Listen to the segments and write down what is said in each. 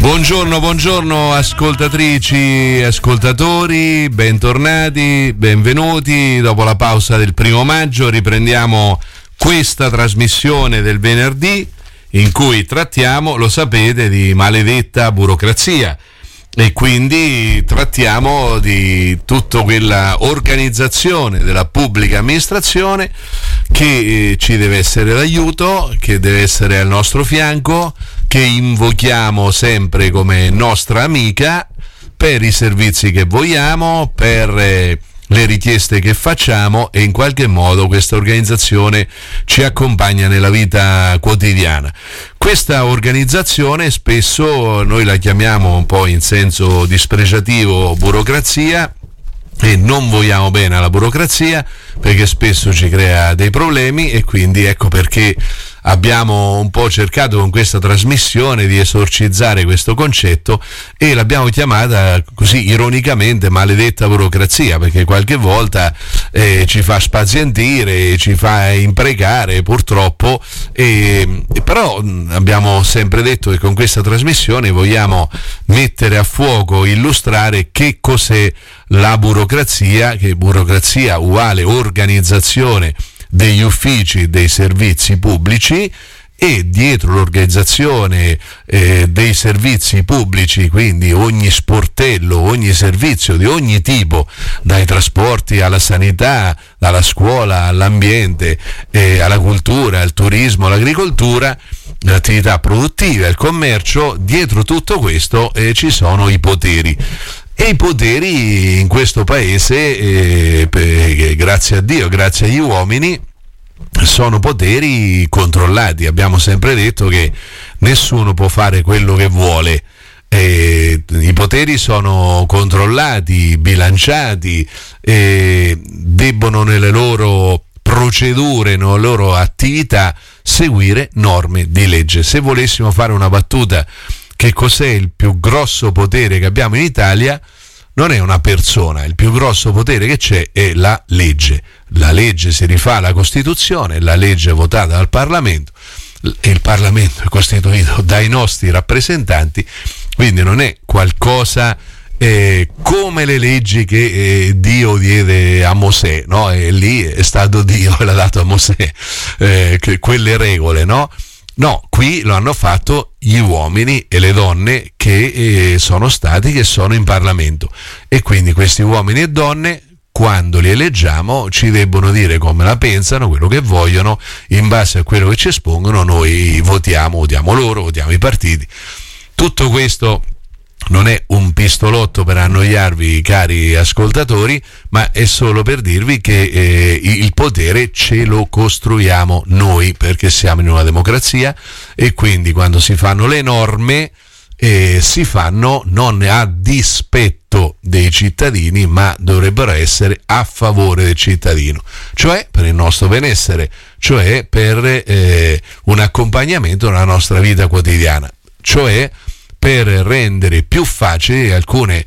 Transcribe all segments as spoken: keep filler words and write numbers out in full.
Buongiorno, buongiorno ascoltatrici, ascoltatori, bentornati, benvenuti. Dopo la pausa del primo maggio riprendiamo questa trasmissione del venerdì in cui trattiamo, lo sapete, di maledetta burocrazia e quindi trattiamo di tutta quella organizzazione della pubblica amministrazione che eh, ci deve essere d'aiuto, che deve essere al nostro fianco, che invochiamo sempre come nostra amica per i servizi che vogliamo, per eh, le richieste che facciamo, e in qualche modo questa organizzazione ci accompagna nella vita quotidiana. Questa organizzazione spesso noi la chiamiamo un po' in senso dispregiativo burocrazia, e non vogliamo bene alla burocrazia perché spesso ci crea dei problemi, e quindi ecco perché abbiamo un po' cercato con questa trasmissione di esorcizzare questo concetto e l'abbiamo chiamata così ironicamente maledetta burocrazia, perché qualche volta eh, ci fa spazientire, ci fa imprecare purtroppo, e, e però abbiamo sempre detto che con questa trasmissione vogliamo mettere a fuoco, illustrare che cos'è la burocrazia, che burocrazia uguale organizzazione degli uffici dei servizi pubblici, e dietro l'organizzazione eh, dei servizi pubblici, quindi ogni sportello, ogni servizio di ogni tipo, dai trasporti alla sanità, dalla scuola all'ambiente, eh, alla cultura, al turismo, all'agricoltura, le attività produttive, al commercio, dietro tutto questo eh, ci sono i poteri. E i poteri in questo paese, eh, per, grazie a Dio, grazie agli uomini, sono poteri controllati. Abbiamo sempre detto che nessuno può fare quello che vuole. Eh, i poteri sono controllati, bilanciati, eh, debbono nelle loro procedure, nelle loro attività seguire norme di legge. Se volessimo fare una battuta, che cos'è il più grosso potere che abbiamo in Italia? Non è una persona, il più grosso potere che c'è è la legge. La legge si rifà alla Costituzione, la legge è votata dal Parlamento e il Parlamento è costituito dai nostri rappresentanti, quindi non è qualcosa eh, come le leggi che eh, Dio diede a Mosè, no? E lì è stato Dio che l'ha dato a Mosè, eh, che, quelle regole, no? No, qui lo hanno fatto gli uomini e le donne che eh, sono stati, che sono in Parlamento, e quindi questi uomini e donne, quando li eleggiamo, ci debbono dire come la pensano, quello che vogliono, in base a quello che ci espongono noi votiamo, votiamo loro, votiamo i partiti. Tutto questo non è un pistolotto per annoiarvi, cari ascoltatori, ma è solo per dirvi che eh, il potere ce lo costruiamo noi, perché siamo in una democrazia, e quindi quando si fanno le norme eh, si fanno non a dispetto dei cittadini, ma dovrebbero essere a favore del cittadino, cioè per il nostro benessere, cioè per eh, un accompagnamento nella nostra vita quotidiana, cioè per rendere più facili alcune,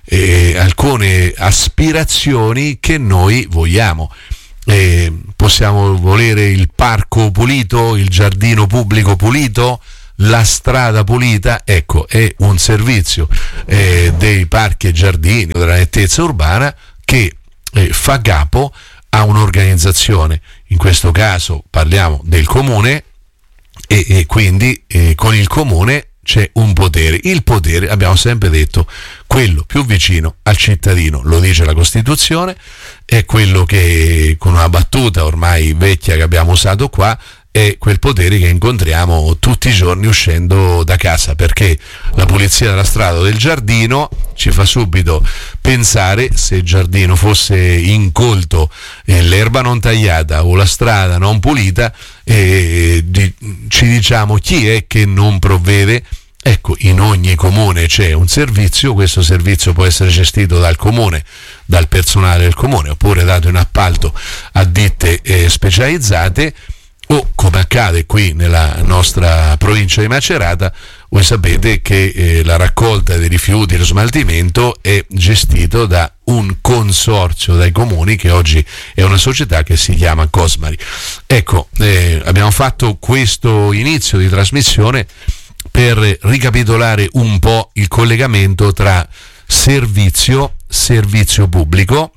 eh, alcune aspirazioni che noi vogliamo. Eh, possiamo volere il parco pulito, il giardino pubblico pulito, la strada pulita. Ecco, è un servizio eh, dei parchi e giardini, della nettezza urbana, che eh, fa capo a un'organizzazione. In questo caso parliamo del comune, e, e quindi eh, con il comune c'è un potere. Il potere, abbiamo sempre detto, quello più vicino al cittadino, lo dice la Costituzione, è quello che, con una battuta ormai vecchia che abbiamo usato qua, è quel potere che incontriamo tutti i giorni uscendo da casa, perché la pulizia della strada o del giardino ci fa subito pensare, se il giardino fosse incolto, eh, l'erba non tagliata o la strada non pulita, eh, di, ci diciamo chi è che non provvede. Ecco, in ogni comune c'è un servizio, questo servizio può essere gestito dal comune, dal personale del comune, oppure dato in appalto a ditte eh, specializzate, o come accade qui nella nostra provincia di Macerata, voi sapete che eh, la raccolta dei rifiuti e lo smaltimento è gestito da un consorzio dai comuni, che oggi è una società che si chiama Cosmari. Ecco, eh, abbiamo fatto questo inizio di trasmissione per ricapitolare un po' il collegamento tra servizio, servizio pubblico,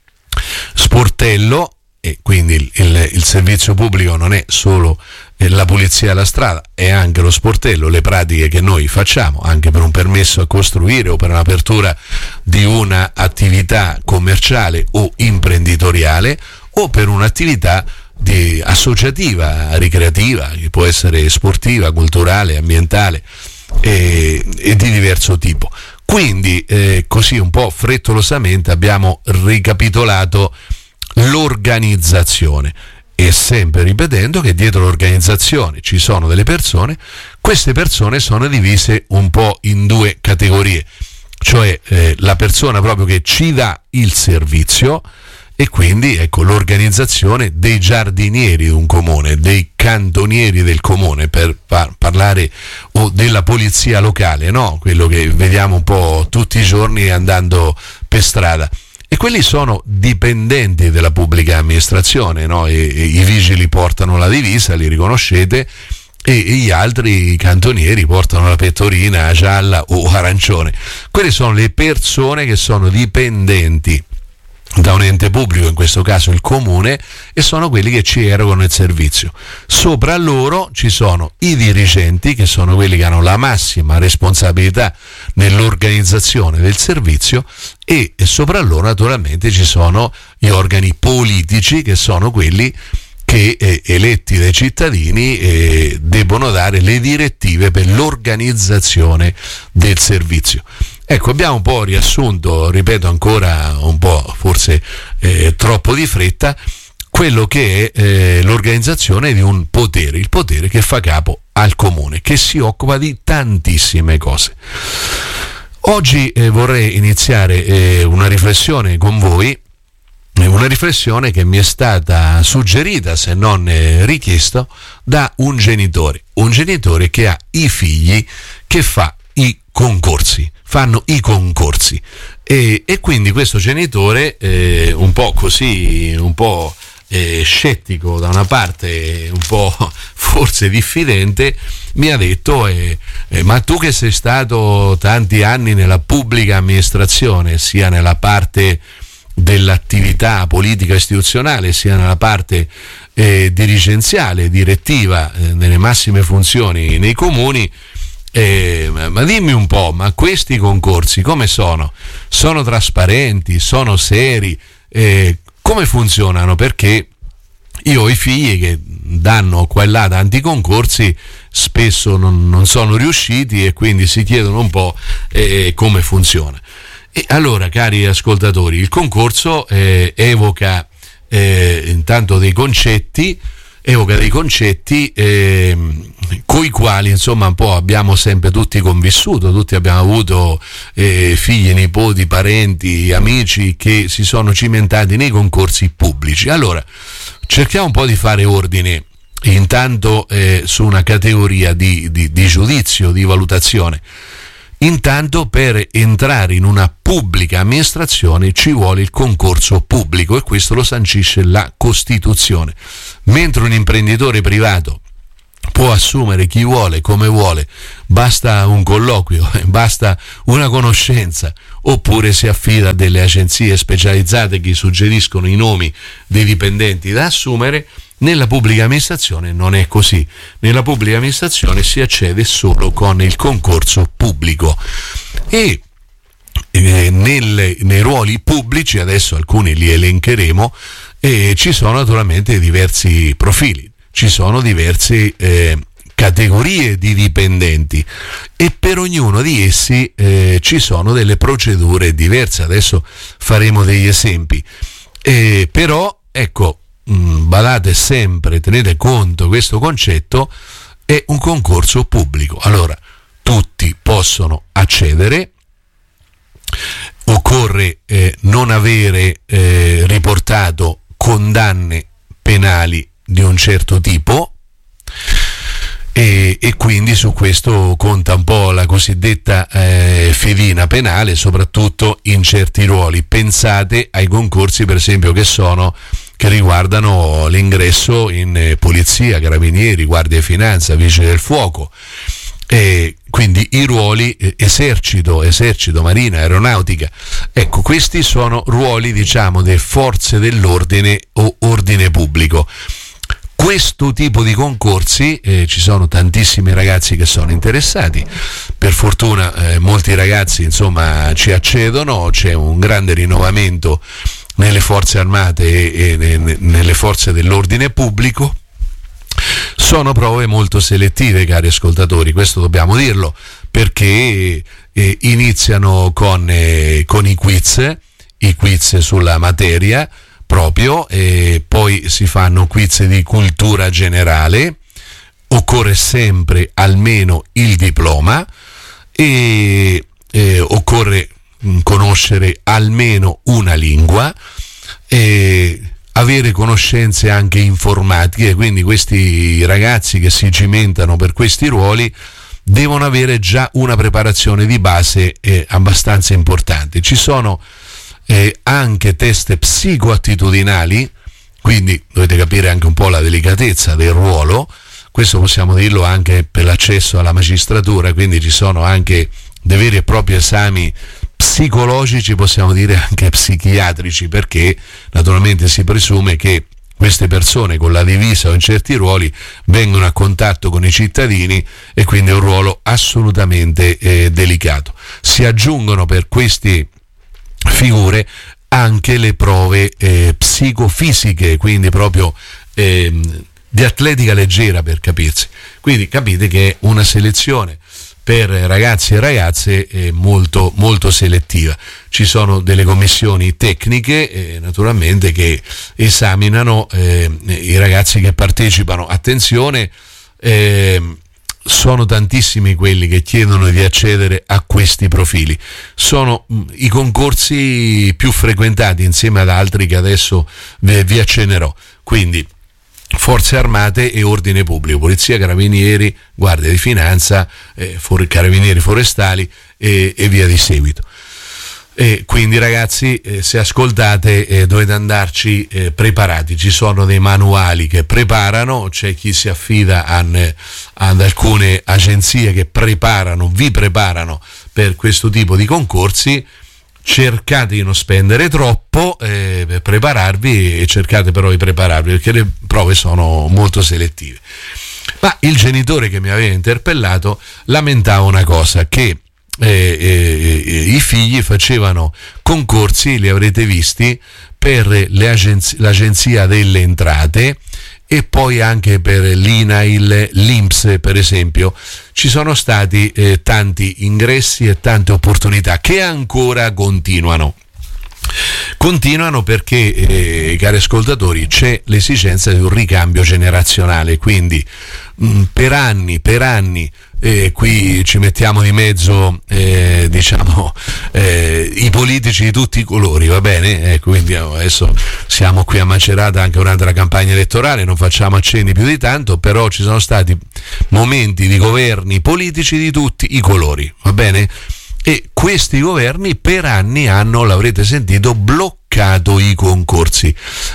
sportello, e quindi il, il, il servizio pubblico non è solo eh, la pulizia alla strada, è anche lo sportello, le pratiche che noi facciamo anche per un permesso a costruire o per l'apertura di una attività commerciale o imprenditoriale o per un'attività di, associativa, ricreativa, che può essere sportiva, culturale, ambientale e, e di diverso tipo. Quindi eh, così un po' frettolosamente abbiamo ricapitolato l'organizzazione, e sempre ripetendo che dietro l'organizzazione ci sono delle persone. Queste persone sono divise un po' in due categorie, cioè eh, la persona proprio che ci dà il servizio, e quindi ecco l'organizzazione dei giardinieri di un comune, dei cantonieri del comune, per par- parlare o della polizia locale, no? Quello che vediamo un po' tutti i giorni andando per strada. E quelli sono dipendenti della pubblica amministrazione, no? E, e i vigili portano la divisa, li riconoscete, e, e gli altri cantonieri portano la pettorina gialla o arancione. Quelle sono le persone che sono dipendenti da un ente pubblico, in questo caso il comune, e sono quelli che ci erogano il servizio. Sopra loro ci sono i dirigenti, che sono quelli che hanno la massima responsabilità nell'organizzazione del servizio, e sopra loro naturalmente ci sono gli organi politici, che sono quelli che eh, eletti dai cittadini eh, debbono dare le direttive per l'organizzazione del servizio. Ecco, abbiamo un po' riassunto, ripeto ancora un po', forse eh, troppo di fretta, quello che è eh, l'organizzazione di un potere, il potere che fa capo al comune, che si occupa di tantissime cose. Oggi eh, vorrei iniziare eh, una riflessione con voi, una riflessione che mi è stata suggerita, se non eh, richiesto, da un genitore, un genitore che ha i figli che fa i concorsi, fanno i concorsi, e, e quindi questo genitore eh, un po' così, un po' eh, scettico da una parte, un po' forse diffidente, mi ha detto eh, eh, ma tu che sei stato tanti anni nella pubblica amministrazione, sia nella parte dell'attività politica istituzionale sia nella parte eh, dirigenziale, direttiva, eh, nelle massime funzioni nei comuni, Eh, ma dimmi un po', ma questi concorsi come sono? Sono trasparenti? Sono seri? Eh, come funzionano? Perché io ho i figli che danno qua e là tanti concorsi, spesso non, non sono riusciti, e quindi si chiedono un po' eh, come funziona. E allora, cari ascoltatori, il concorso eh, evoca eh, intanto dei concetti, evoca dei concetti eh, coi quali insomma un po' abbiamo sempre tutti convissuto, tutti abbiamo avuto eh, figli, nipoti, parenti, amici che si sono cimentati nei concorsi pubblici. Allora, cerchiamo un po' di fare ordine intanto eh, su una categoria di, di, di giudizio, di valutazione. Intanto, per entrare in una pubblica amministrazione ci vuole il concorso pubblico, e questo lo sancisce la Costituzione. Mentre un imprenditore privato può assumere chi vuole, come vuole, basta un colloquio, basta una conoscenza, oppure si affida a delle agenzie specializzate che suggeriscono i nomi dei dipendenti da assumere, nella pubblica amministrazione non è così. Nella pubblica amministrazione si accede solo con il concorso pubblico, e eh, nelle, nei ruoli pubblici, adesso alcuni li elencheremo, eh, ci sono naturalmente diversi profili, ci sono diverse eh, categorie di dipendenti, e per ognuno di essi eh, ci sono delle procedure diverse. Adesso faremo degli esempi, eh, però ecco, badate sempre, tenete conto, questo concetto è un concorso pubblico. Allora, tutti possono accedere, occorre eh, non avere eh, riportato condanne penali di un certo tipo, e, e quindi su questo conta un po' la cosiddetta eh, fedina penale, soprattutto in certi ruoli. Pensate ai concorsi, per esempio, che sono che riguardano l'ingresso in eh, polizia, carabinieri, guardia di finanza, vigili del fuoco, E quindi i ruoli eh, esercito, esercito, marina, aeronautica, ecco, questi sono ruoli, diciamo, delle forze dell'ordine o ordine pubblico. Questo tipo di concorsi, eh, ci sono tantissimi ragazzi che sono interessati, per fortuna eh, molti ragazzi insomma ci accedono, c'è un grande rinnovamento nelle forze armate e, e ne, nelle forze dell'ordine pubblico. Sono prove molto selettive, cari ascoltatori, questo dobbiamo dirlo, perché eh, iniziano con, eh, con i quiz, i quiz sulla materia proprio, e poi si fanno quiz di cultura generale, occorre sempre almeno il diploma e eh, occorre conoscere almeno una lingua e avere conoscenze anche informatiche, quindi questi ragazzi che si cimentano per questi ruoli devono avere già una preparazione di base eh, abbastanza importante. Ci sono eh, anche test psicoattitudinali, quindi dovete capire anche un po' la delicatezza del ruolo, questo possiamo dirlo anche per l'accesso alla magistratura, quindi ci sono anche dei veri e propri esami psicologici, possiamo dire anche psichiatrici, perché naturalmente si presume che queste persone con la divisa o in certi ruoli vengono a contatto con i cittadini e quindi è un ruolo assolutamente eh, delicato. Si aggiungono per queste figure anche le prove eh, psicofisiche, quindi proprio eh, di atletica leggera, per capirsi. Quindi capite che è una selezione per ragazzi e ragazze eh, molto, molto selettiva. Ci sono delle commissioni tecniche eh, naturalmente che esaminano eh, i ragazzi che partecipano. Attenzione, eh, sono tantissimi quelli che chiedono di accedere a questi profili. Sono mh, i concorsi più frequentati insieme ad altri che adesso vi, vi accennerò. Quindi Forze Armate e Ordine Pubblico, Polizia, Carabinieri, Guardia di Finanza, eh, for- Carabinieri Forestali e, e via di seguito. E quindi ragazzi, eh, se ascoltate eh, dovete andarci eh, preparati, ci sono dei manuali che preparano, c'è chi si affida an, ad alcune agenzie che preparano, vi preparano per questo tipo di concorsi. Cercate di non spendere troppo eh, per prepararvi e cercate però di prepararvi, perché le prove sono molto selettive. Ma il genitore che mi aveva interpellato lamentava una cosa, che eh, eh, i figli facevano concorsi, li avrete visti, per le agenzie, l'Agenzia delle Entrate e poi anche per l'I N A I L, l'I N P S per esempio. Ci sono stati eh, tanti ingressi e tante opportunità che ancora continuano. Continuano perché, eh, cari ascoltatori, c'è l'esigenza di un ricambio generazionale, quindi mh, per anni, per anni, eh, qui ci mettiamo di mezzo eh, diciamo eh, i politici di tutti i colori, va bene? Eh, quindi adesso siamo qui a Macerata anche durante la campagna elettorale, non facciamo accenni più di tanto, però ci sono stati momenti di governi politici di tutti i colori, va bene? E questi governi per anni hanno, l'avrete sentito, bloccato i concorsi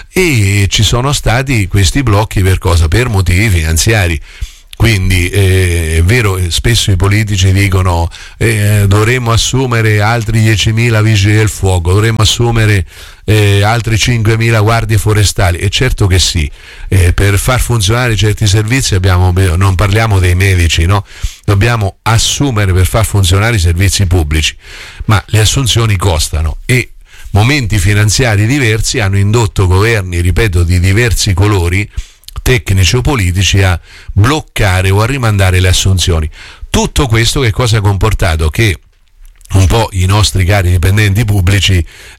e ci sono stati questi blocchi per cosa? Per motivi finanziari. Quindi eh, è vero, spesso i politici dicono eh, dovremmo assumere altri diecimila vigili del fuoco, dovremmo assumere eh, altri cinquemila guardie forestali, e certo che sì, eh, per far funzionare certi servizi abbiamo, non parliamo dei medici, no? Dobbiamo assumere per far funzionare i servizi pubblici, ma le assunzioni costano e momenti finanziari diversi hanno indotto governi, ripeto, di diversi colori, tecnici o politici, a bloccare o a rimandare le assunzioni. Tutto questo che cosa ha comportato? Che un po' i nostri cari dipendenti pubblici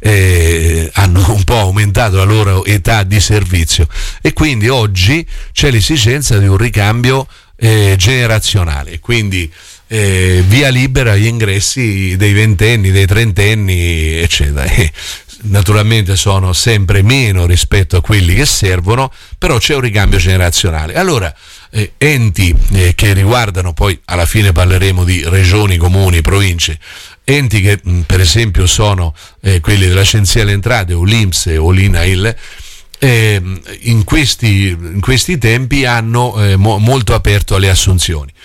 eh, hanno un po' aumentato la loro età di servizio e quindi oggi c'è l'esigenza di un ricambio eh, generazionale, quindi eh, via libera agli ingressi dei ventenni, dei trentenni, eccetera. E naturalmente sono sempre meno rispetto a quelli che servono, però c'è un ricambio generazionale. Allora, eh, enti eh, che riguardano, poi alla fine parleremo di regioni, comuni, province, enti che mh, per esempio sono eh, quelli dell'Agenzia delle Entrate o l'I N P S o l'I N A I L, eh, in, questi, in questi tempi hanno eh, mo, molto aperto alle assunzioni.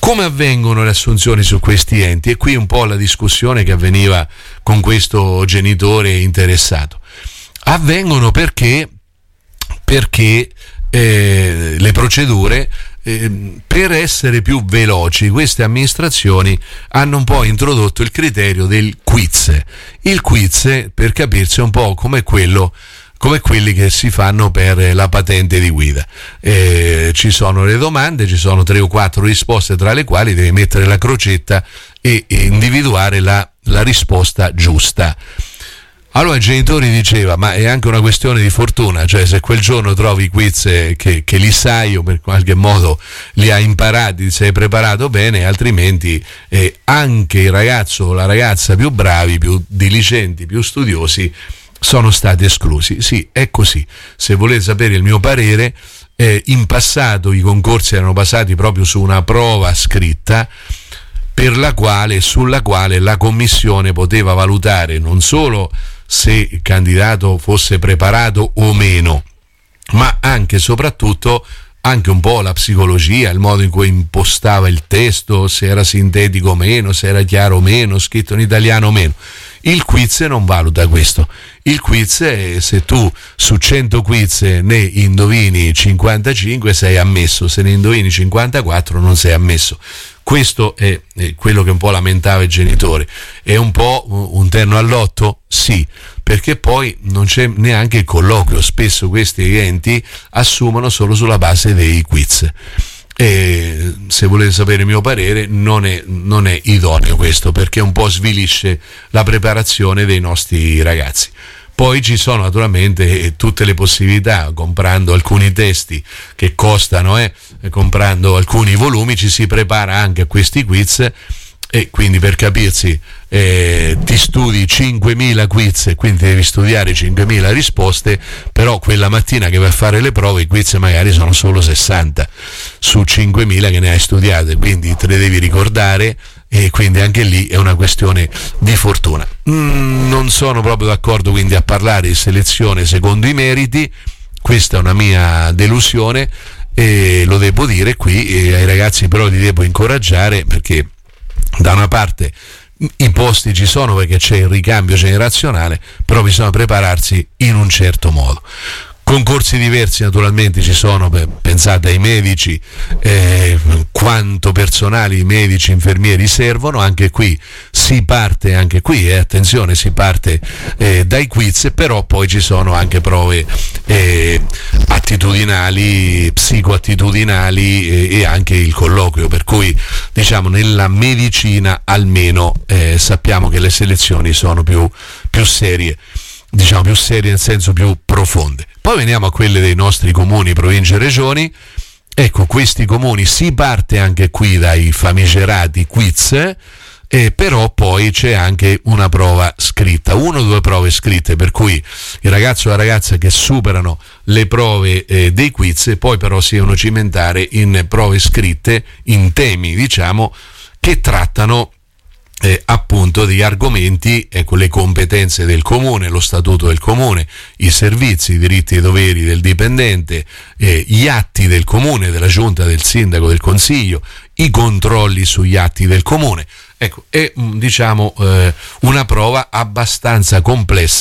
Come avvengono le assunzioni su questi enti? E qui un po' la discussione che avveniva con questo genitore interessato. Avvengono perché, perché eh, le procedure, eh, per essere più veloci, queste amministrazioni hanno un po' introdotto il criterio del quiz. Il quiz, per capirsi, è un po' come quello come quelli che si fanno per la patente di guida. Eh, ci sono le domande, ci sono tre o quattro risposte tra le quali devi mettere la crocetta e, e individuare la, la risposta giusta. Allora i genitori diceva, ma è anche una questione di fortuna, cioè se quel giorno trovi i quiz che, che li sai o per qualche modo li hai imparati, ti sei preparato bene, altrimenti eh, anche il ragazzo o la ragazza più bravi, più diligenti, più studiosi sono stati esclusi. Sì, è così. Se volete sapere il mio parere, eh, in passato i concorsi erano basati proprio su una prova scritta per la quale, sulla quale la commissione poteva valutare non solo se il candidato fosse preparato o meno, ma anche e soprattutto anche un po' la psicologia, il modo in cui impostava il testo, se era sintetico o meno, se era chiaro o meno, scritto in italiano o meno. Il quiz non valuta questo. Il quiz è, se tu su cento quiz ne indovini cinquantacinque sei ammesso, se ne indovini cinquantaquattro non sei ammesso. Questo è, è quello che un po' lamentava il genitore. È un po' un terno al lotto? Sì, perché poi non c'è neanche il colloquio. Spesso questi enti assumono solo sulla base dei quiz. E se volete sapere il mio parere, non è, non è idoneo questo, perché un po' svilisce la preparazione dei nostri ragazzi. Poi ci sono naturalmente tutte le possibilità, comprando alcuni testi che costano, eh, comprando alcuni volumi, ci si prepara anche a questi quiz. E quindi, per capirsi, eh, ti studi cinquemila quiz e quindi devi studiare cinquemila risposte, però quella mattina che vai a fare le prove i quiz magari sono solo sessanta su cinquemila che ne hai studiate, quindi te le devi ricordare, e quindi anche lì è una questione di fortuna. Mm, non sono proprio d'accordo quindi a parlare di selezione secondo i meriti, questa è una mia delusione e lo devo dire qui, e ai ragazzi però li devo incoraggiare, perché da una parte i posti ci sono perché c'è il ricambio generazionale, però bisogna prepararsi in un certo modo. Concorsi diversi naturalmente ci sono, pensate ai medici, eh, quanto personale i medici, infermieri servono, anche qui si parte, anche qui eh, attenzione, si parte eh, dai quiz, però poi ci sono anche prove eh, attitudinali, psicoattitudinali eh, e anche il colloquio, per cui diciamo nella medicina almeno eh, sappiamo che le selezioni sono più, più serie, diciamo più serie nel senso più profonde. Poi veniamo a quelle dei nostri comuni, province e regioni. Ecco, questi comuni si parte anche qui dai famigerati quiz, eh, però poi c'è anche una prova scritta, una o due prove scritte, per cui il ragazzo e la ragazza che superano le prove eh, dei quiz poi però si devono cimentare in prove scritte, in temi diciamo che trattano Eh, appunto di argomenti, ecco, le competenze del comune, lo statuto del comune, i servizi, i diritti e doveri del dipendente, eh, gli atti del comune, della giunta, del sindaco, del consiglio, i controlli sugli atti del comune. Ecco, è diciamo eh, una prova abbastanza complessa